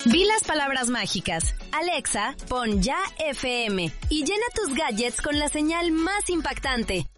Di las palabras mágicas. Alexa, pon Ya FM y llena tus gadgets con la señal más impactante.